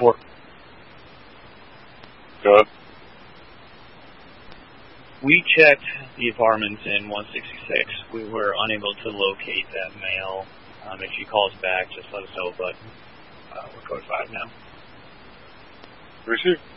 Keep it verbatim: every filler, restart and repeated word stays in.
four. Go ahead. We checked the apartments in one sixty-six. We were unable to locate that male. Um, if she calls back, just let us know, but uh, we're code five now. Receive.